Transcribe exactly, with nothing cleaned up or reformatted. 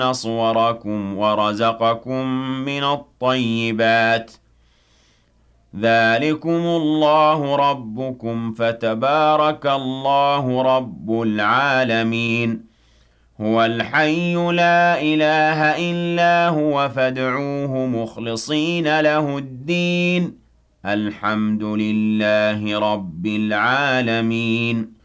صوركم ورزقكم من الطيبات ذلكم الله ربكم فتبارك الله رب العالمين هو الحي لا إله إلا هو فادعوه مخلصين له الدين الحمد لله رب العالمين